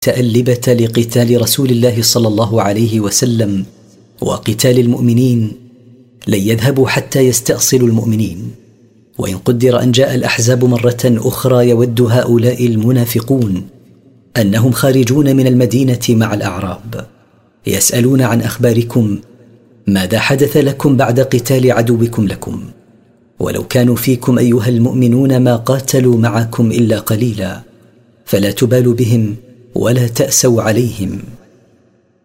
متألبة لقتال رسول الله صلى الله عليه وسلم وقتال المؤمنين لن يذهبوا حتى يستأصلوا المؤمنين. وإن قدر أن جاء الأحزاب مرة أخرى يود هؤلاء المنافقون أنهم خارجون من المدينة مع الأعراب يسألون عن أخباركم، ماذا حدث لكم بعد قتال عدوكم لكم؟ ولو كانوا فيكم أيها المؤمنون ما قاتلوا معكم إلا قليلا، فلا تبالوا بهم ولا تأسوا عليهم.